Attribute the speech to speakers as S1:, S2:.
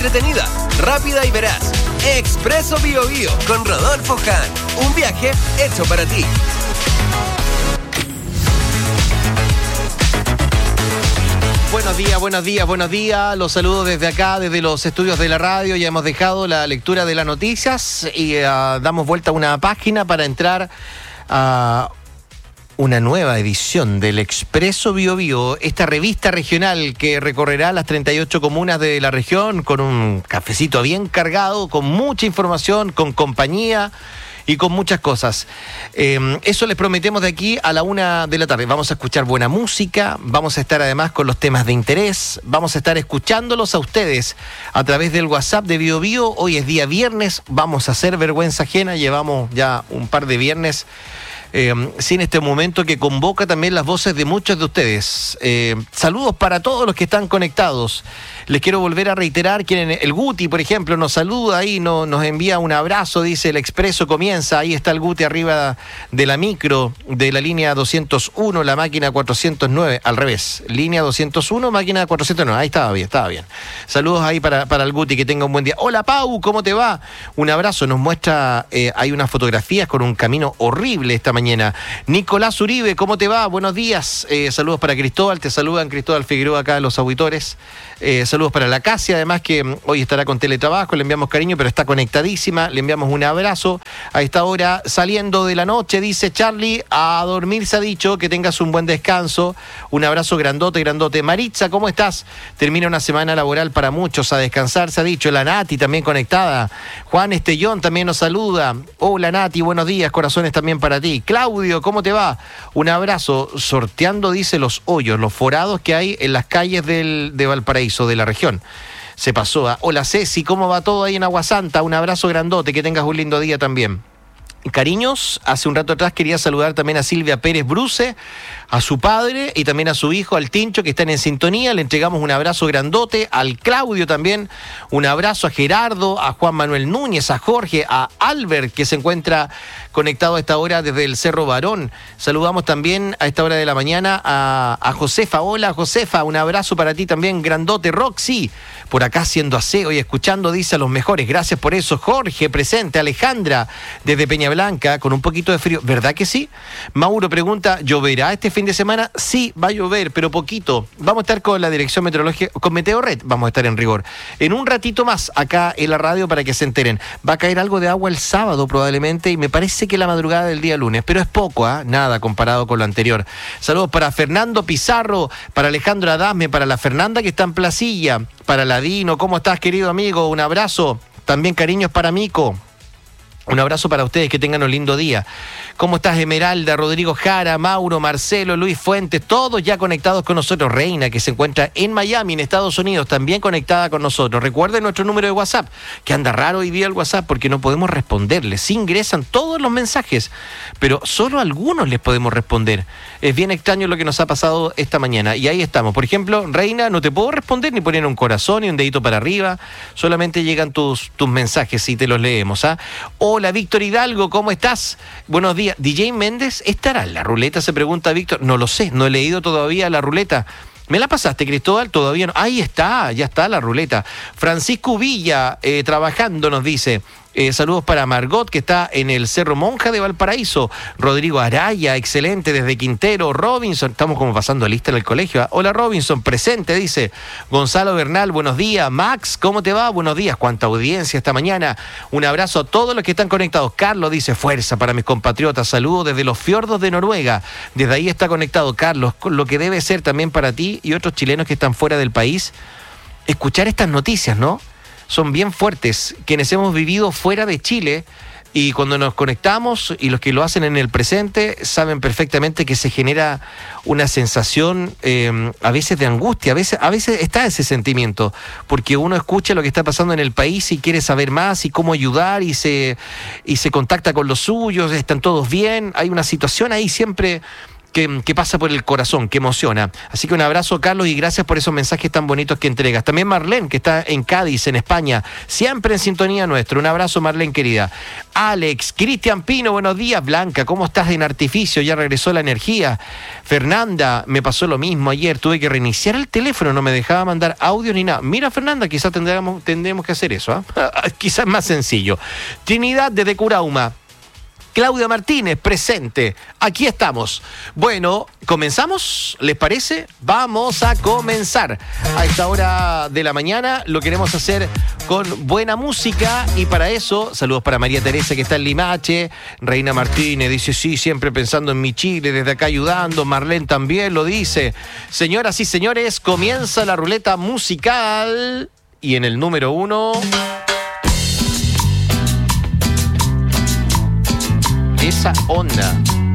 S1: entretenida, rápida y veraz. Expreso Biobío con Rodolfo Hahn. Un viaje hecho para ti.
S2: Buenos días. Los saludo desde acá, desde los estudios de la radio. Ya hemos dejado la lectura de las noticias y damos vuelta a una página para entrar a una nueva edición del Expreso Biobío, esta revista regional que recorrerá las 38 comunas de la región con un cafecito bien cargado, con mucha información, con compañía y con muchas cosas. Eso les prometemos de aquí a la 1 de la tarde. Vamos a escuchar buena música, vamos a estar además con los temas de interés, vamos a estar escuchándolos a ustedes a través del WhatsApp de Biobío. Hoy es día viernes, vamos a hacer vergüenza ajena, llevamos ya un par de viernes sin este momento que convoca también las voces de muchos de ustedes. Saludos para todos los que están conectados. Les quiero volver a reiterar que el Guti, por ejemplo, nos saluda ahí, nos envía un abrazo, dice el Expreso comienza. Ahí está el Guti arriba de la micro, de la línea 201, la máquina 409, al revés, línea 201, máquina 409, ahí estaba bien. Saludos ahí para el Guti, que tenga un buen día. Hola Pau, ¿cómo te va? Un abrazo, nos muestra, hay unas fotografías con un camino horrible esta mañana. Nicolás Uribe, ¿cómo te va? Buenos días, saludos para Cristóbal, te saludan Cristóbal Figueroa acá, los auditores. Saludos para la Casia, además que hoy estará con teletrabajo, le enviamos cariño, pero está conectadísima, le enviamos un abrazo a esta hora, saliendo de la noche, dice Charlie, a dormir se ha dicho, que tengas un buen descanso, un abrazo grandote. Maritza, ¿cómo estás? Termina una semana laboral para muchos, a descansar se ha dicho. La Nati también conectada, Juan Estellón también nos saluda. Hola Nati, buenos días, corazones también para ti. Claudio, ¿cómo te va? Un abrazo, sorteando, dice, los hoyos, los forados que hay en las calles de Valparaíso, de la región. Se pasó a... Hola Ceci, ¿cómo va todo ahí en Agua Santa? Un abrazo grandote, que tengas un lindo día también. Cariños, hace un rato atrás quería saludar también a Silvia Pérez Bruce, a su padre y también a su hijo, al Tincho, que están en sintonía. Le entregamos un abrazo grandote, al Claudio también, un abrazo a Gerardo, a Juan Manuel Núñez, a Jorge, a Albert, que se encuentra conectado a esta hora desde el Cerro Barón. Saludamos también a esta hora de la mañana a Josefa. Hola Josefa, un abrazo para ti también, grandote. Roxy, por acá haciendo aseo y escuchando, dice, a los mejores, gracias por eso. Jorge, presente. Alejandra, desde Peña Blanca, con un poquito de frío, ¿verdad que sí? Mauro pregunta, ¿lloverá este fin de semana? Sí, va a llover, pero poquito. Vamos a estar con la dirección meteorológica, con Meteorred, vamos a estar en rigor. En un ratito más, acá en la radio, para que se enteren. Va a caer algo de agua el sábado probablemente, y me parece que la madrugada del día lunes, pero es poco, nada comparado con lo anterior. Saludos para Fernando Pizarro, para Alejandro Adame, para la Fernanda que está en Placilla, para Ladino, ¿cómo estás, querido amigo? Un abrazo. También cariños para Mico. Un abrazo para ustedes, que tengan un lindo día. ¿Cómo estás, Esmeralda, Rodrigo Jara, Mauro, Marcelo, Luis Fuentes? Todos ya conectados con nosotros. Reina, que se encuentra en Miami, en Estados Unidos, también conectada con nosotros. Recuerden nuestro número de WhatsApp, que anda raro hoy día el WhatsApp porque no podemos responderles. Sí ingresan todos los mensajes, pero solo algunos les podemos responder. Es bien extraño lo que nos ha pasado esta mañana. Y ahí estamos. Por ejemplo, Reina, no te puedo responder ni poner un corazón ni un dedito para arriba. Solamente llegan tus mensajes y te los leemos. Hola, Víctor Hidalgo, ¿cómo estás? Buenos días. DJ Méndez, ¿estará en la ruleta? Se pregunta Víctor. No lo sé, no he leído todavía la ruleta. ¿Me la pasaste, Cristóbal? Todavía no. Ahí está, ya está la ruleta. Francisco Villa, trabajando, nos dice. Saludos para Margot, que está en el Cerro Monja de Valparaíso. Rodrigo Araya, excelente, desde Quintero. Robinson, estamos como pasando lista en el colegio. Hola Robinson, presente, dice. Gonzalo Bernal, buenos días. Max, ¿cómo te va? Buenos días, cuánta audiencia esta mañana. Un abrazo a todos los que están conectados. Carlos dice, fuerza para mis compatriotas. Saludos desde los fiordos de Noruega. Desde ahí está conectado Carlos, lo que debe ser también para ti y otros chilenos que están fuera del país. Escuchar estas noticias, ¿no? Son bien fuertes, quienes hemos vivido fuera de Chile, y cuando nos conectamos, y los que lo hacen en el presente, saben perfectamente que se genera una sensación a veces de angustia, a veces está ese sentimiento, porque uno escucha lo que está pasando en el país y quiere saber más y cómo ayudar, y se contacta con los suyos, están todos bien, hay una situación ahí siempre que pasa por el corazón, que emociona. Así que un abrazo, Carlos, y gracias por esos mensajes tan bonitos que entregas. También Marlene, que está en Cádiz, en España, siempre en sintonía nuestra. Un abrazo, Marlene, querida. Alex, Cristian Pino, buenos días. Blanca, ¿cómo estás en Artificio? Ya regresó la energía. Fernanda, me pasó lo mismo ayer, tuve que reiniciar el teléfono, no me dejaba mandar audio ni nada. Mira, Fernanda, quizás tendremos que hacer eso, quizás más sencillo. Trinidad desde Curauma. Claudia Martínez, presente. Aquí estamos. Bueno, ¿comenzamos? ¿Les parece? Vamos a comenzar. A esta hora de la mañana lo queremos hacer con buena música y para eso, saludos para María Teresa que está en Limache, Reina Martínez dice, sí, siempre pensando en mi Chile, desde acá ayudando, Marlene también lo dice. Señoras y señores, comienza la ruleta musical y en el número 1... esa onda